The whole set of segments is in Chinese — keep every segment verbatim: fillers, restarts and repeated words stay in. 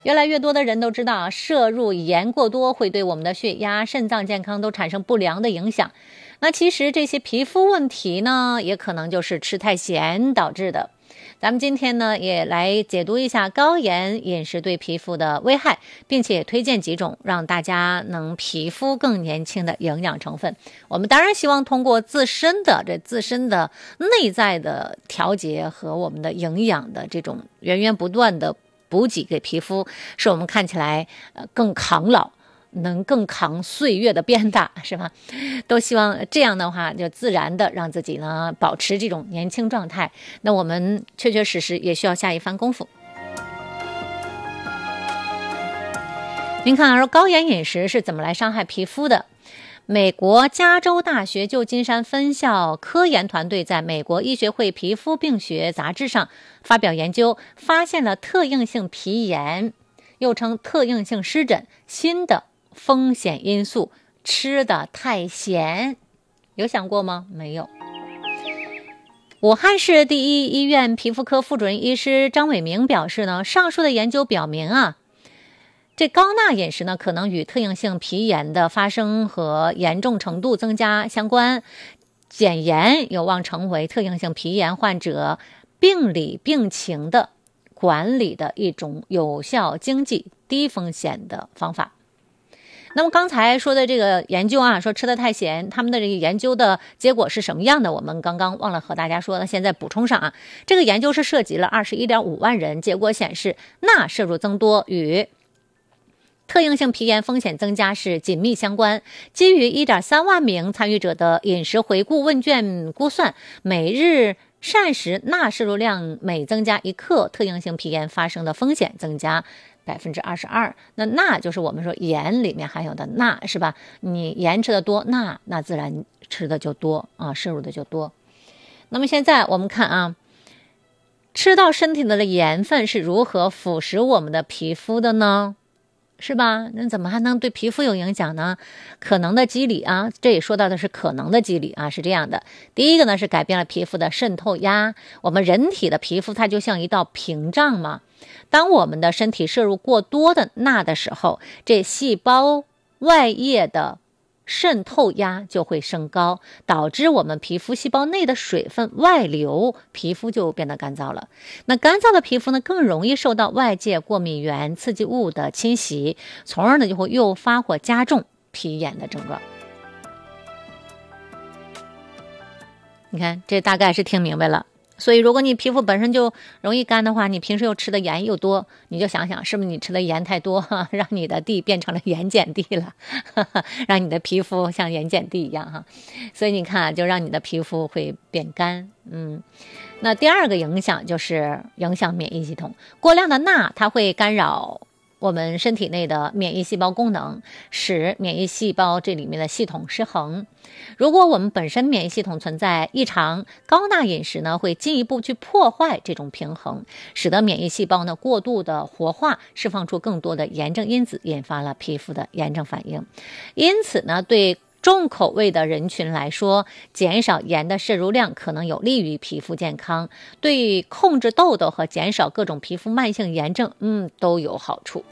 越来越多的人都知道，摄入盐过多会对我们的血压、肾脏健康都产生不良的影响。那其实这些皮肤问题呢，也可能就是吃太咸导致的。咱们今天呢，也来解读一下高盐饮食对皮肤的危害，并且推荐几种让大家能皮肤更年轻的营养成分。我们当然希望通过自身的这自身的内在的调节和我们的营养的这种源源不断的补给给皮肤，使我们看起来呃更抗老，能更扛岁月的鞭打，是吧？都希望这样的话，就自然的让自己呢保持这种年轻状态。那我们确确实实也需要下一番功夫。您看，而高盐饮食是怎么来伤害皮肤的？美国加州大学旧金山分校科研团队在美国医学会皮肤病学杂志上发表研究，发现了特应性皮炎，又称特应性湿疹新的风险因素：吃的太咸。有想过吗？没有。武汉市第一医院皮肤科副主任医师张伟明表示呢，上述的研究表明啊，这高钠饮食呢，可能与特应性皮炎的发生和严重程度增加相关，减盐有望成为特应性皮炎患者病理病情的管理的一种有效、经济、低风险的方法。那么刚才说的这个研究啊，说吃的太咸，他们的这个研究的结果是什么样的？我们刚刚忘了和大家说了，现在补充上啊。这个研究是涉及了 二十一点五万人，结果显示钠摄入增多与特应性皮炎风险增加是紧密相关。基于 一点三万名参与者的饮食回顾问卷估算，每日膳食钠摄入量每增加一克，特应性皮炎发生的风险增加百分之二十二。那钠就是我们说盐里面含有的钠，是吧？你盐吃的多，钠那自然吃的就多啊，摄入的就多。那么现在我们看啊，吃到身体的盐分是如何腐蚀我们的皮肤的呢？是吧？那怎么还能对皮肤有影响呢？可能的机理啊，这也说到的是可能的机理啊，是这样的。第一个呢是改变了皮肤的渗透压。我们人体的皮肤它就像一道屏障嘛，当我们的身体摄入过多的钠的时候，这细胞外液的渗透压就会升高，导致我们皮肤细胞内的水分外流，皮肤就变得干燥了。那干燥的皮肤呢，更容易受到外界过敏原、刺激物的侵袭，从而呢就会诱发或加重皮炎的症状。你看，这大概是听明白了。所以如果你皮肤本身就容易干的话，你平时又吃的盐又多，你就想想是不是你吃的盐太多，哈，让你的地变成了盐碱地了，哈哈，让你的皮肤像盐碱地一样哈。所以你看，就让你的皮肤会变干。嗯，那第二个影响就是影响免疫系统。过量的钠它会干扰我们身体内的免疫细胞功能，使免疫细胞这里面的系统失衡。如果我们本身免疫系统存在异常，高钠饮食呢会进一步去破坏这种平衡，使得免疫细胞呢过度的活化，释放出更多的炎症因子，引发了皮肤的炎症反应。因此呢，对重口味的人群来说，减少盐的摄入量可能有利于皮肤健康，对控制痘痘和减少各种皮肤慢性炎症，嗯，都有好处。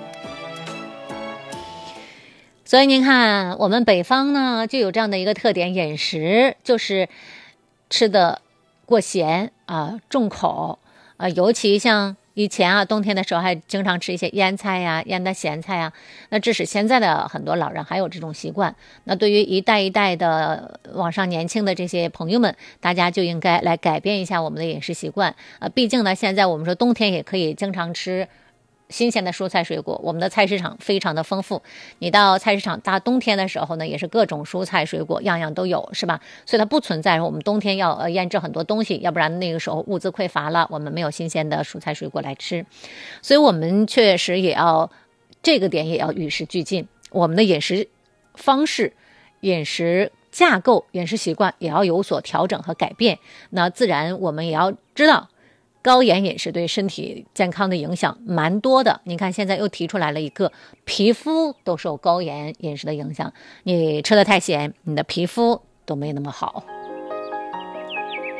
所以您看，我们北方呢就有这样的一个特点，饮食就是吃的过咸啊，重口啊，尤其像以前啊，冬天的时候还经常吃一些腌菜呀、腌的咸菜呀。那致使现在的很多老人还有这种习惯。那对于一代一代的往上年轻的这些朋友们，大家就应该来改变一下我们的饮食习惯啊。毕竟呢，现在我们说冬天也可以经常吃新鲜的蔬菜水果，我们的菜市场非常的丰富。你到菜市场大冬天的时候呢，也是各种蔬菜水果样样都有，是吧？所以它不存在我们冬天要呃腌制很多东西，要不然那个时候物资匮乏了，我们没有新鲜的蔬菜水果来吃。所以我们确实也要这个点也要与时俱进，我们的饮食方式、饮食架构、饮食习惯也要有所调整和改变。那自然我们也要知道，高盐饮食对身体健康的影响蛮多的。你看现在又提出来了一个，皮肤都受高盐饮食的影响，你吃的太咸，你的皮肤都没那么好。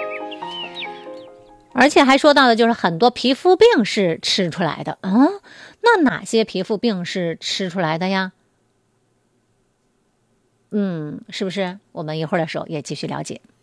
而且还说到的就是很多皮肤病是吃出来的啊， 那哪些皮肤病是吃出来的呀？嗯，是不是？我们一会儿的时候也继续了解。